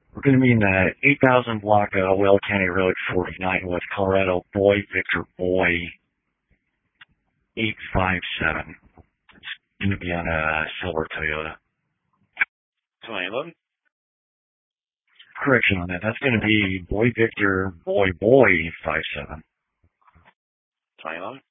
We're going to be in the 8,000 block of Whale County Road 49 West Colorado, Boy Victor Boy 857. It's going to be on a silver Toyota. 2011? Correction on that. That's going to be Boy Victor Boy 857. 2011?